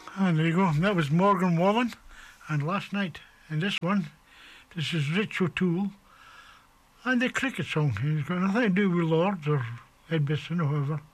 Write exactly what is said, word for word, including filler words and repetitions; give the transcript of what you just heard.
And there you go. That was Morgan Wallen and Last Night. And this one, this is Rich O'Toole and the Cricket Song. It's got nothing to do with Lords or Edgbaston or whoever.